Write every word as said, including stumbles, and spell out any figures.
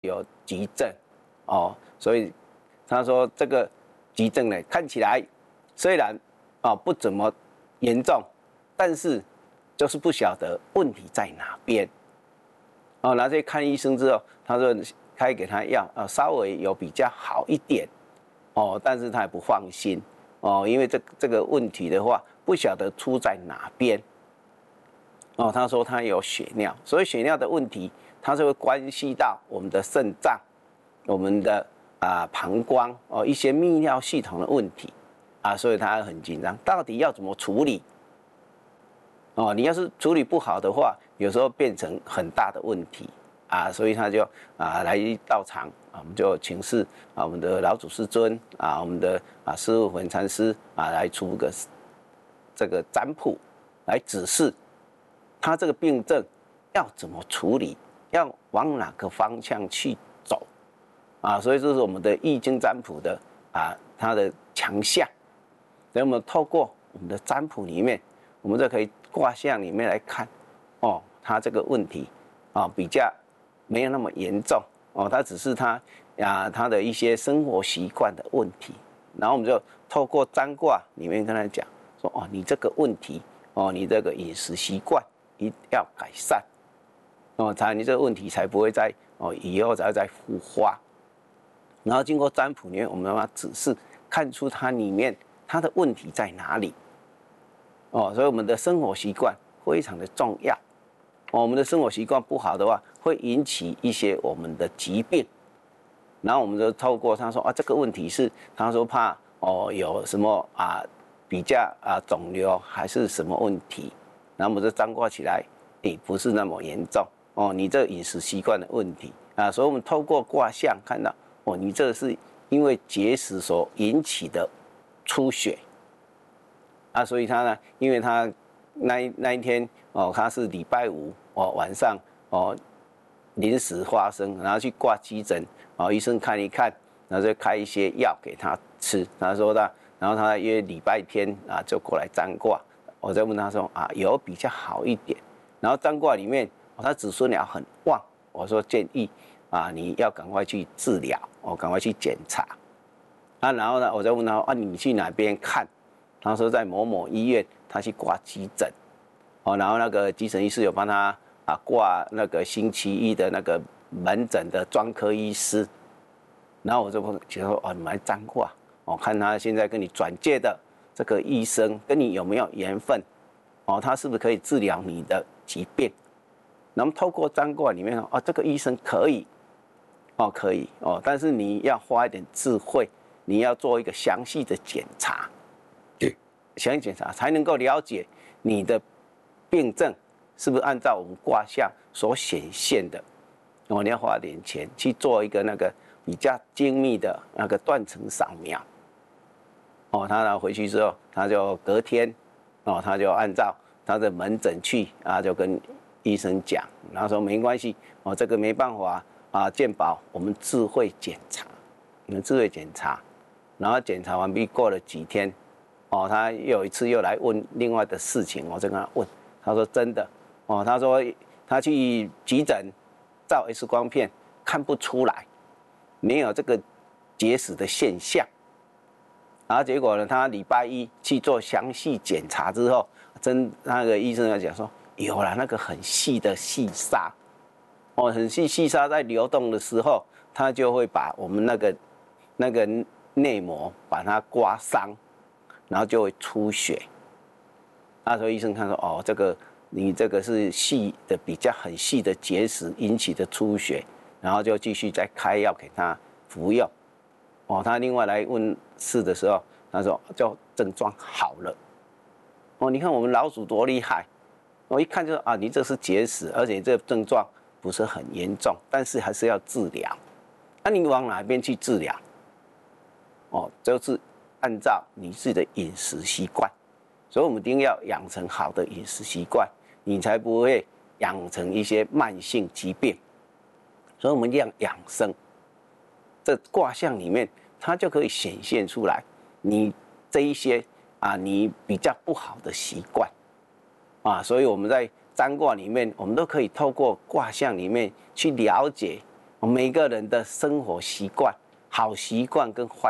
有急症哦，所以他说这个急症呢，看起来虽然啊、哦、不怎么严重，但是就是不晓得问题在哪边。哦，然后再看医生之后，他说开给他药啊，稍微有比较好一点哦，但是他也不放心哦，因为这这个问题的话，不晓得出在哪边。哦，他说他有血尿，所以血尿的问题，它是会关系到我们的肾脏、我们的啊、呃、膀胱哦一些泌尿系统的问题啊，所以他很紧张，到底要怎么处理？哦，你要是处理不好的话，有时候变成很大的问题啊，所以他就啊来到场啊，我们就请示啊我们的老祖师尊啊，我们的啊师父文禅师啊来出个这个占卜，来指示他这个病症要怎么处理，要往哪个方向去走啊，所以这是我们的易经占卜的啊它的强项。所以我们透过我们的占卜里面，我们就可以卦象里面来看，哦，他这个问题啊比较没有那么严重哦，他只是他啊他的一些生活习惯的问题，然后我们就透过占卦里面跟他讲说，哦，你这个问题哦，你这个饮食习惯一定要改善哦，才你这个问题才不会再哦以后才再复发。然后经过占卜里面，我们把它指示看出它里面它的问题在哪里。哦，所以我们的生活习惯非常的重要。哦，我们的生活习惯不好的话，会引起一些我们的疾病。然后我们就透过他说啊，这个问题是他说怕哦有什么啊比较啊肿瘤还是什么问题，然后我们就占卦起来，诶不是那么严重哦，你这饮食习惯的问题啊，所以我们透过卦象看到哦，你这是因为结石所引起的出血。啊，所以他呢，因为他那一那一天哦，他是礼拜五哦晚上哦临时发生，然后去挂急诊哦，医生看一看，然后就开一些药给他吃。他说他，然后他约礼拜天啊就过来占卦，我再问他说啊有比较好一点，然后占卦里面哦他子孙爻很旺，我说建议啊你要赶快去治疗，哦赶快去检查。啊，然后呢我再问他啊你去哪边看？他说在某某医院，他去挂急诊，哦，然后那个急诊医师有帮他啊挂那个星期一的那个门诊的专科医师，然后我就觉得说哦，你们来占卦，哦，看他现在跟你转介的这个医生跟你有没有缘分，哦，他是不是可以治疗你的疾病？那么透过占卦里面哦，这个医生可以，哦可以哦，但是你要花一点智慧，你要做一个详细的检查。详细检查才能够了解你的病症是不是按照我们卦象所显现的。哦，你要花点钱去做一个那个比较精密的那个断层扫描。哦，他拿回去之后，他就隔天，哦，他就按照他的门诊去啊，就跟医生讲，然后说没关系，哦，这个没办法啊，健保我们智慧检查，我们智慧检查，然后检查完毕过了几天。哦，他又有一次又来问另外的事情，我就跟他问，他说真的，哦，他说他去急诊照 X 光片看不出来，没有这个结石的现象，然后结果呢，他礼拜一去做详细检查之后，真那个医生要讲说有了那个很细的细沙，哦，很细细沙在流动的时候，他就会把我们那个那个内膜把它刮伤。然后就会出血，那时候医生看说，哦，这个你这个是细的比较很细的结石引起的出血，然后就继续再开药给他服用。哦，他另外来问事的时候，他说就症状好了。哦，你看我们老祖多厉害，我一看就说啊，你这是结石，而且这个症状不是很严重，但是还是要治疗。那你往哪边去治疗？哦，就是。按照你自己的饮食习惯，所以我们一定要养成好的饮食习惯，你才不会养成一些慢性疾病。所以我们要养生，这卦象里面它就可以显现出来你这一些啊你比较不好的习惯啊，所以我们在占卦里面，我们都可以透过卦象里面去了解每个人的生活习惯、好习惯跟坏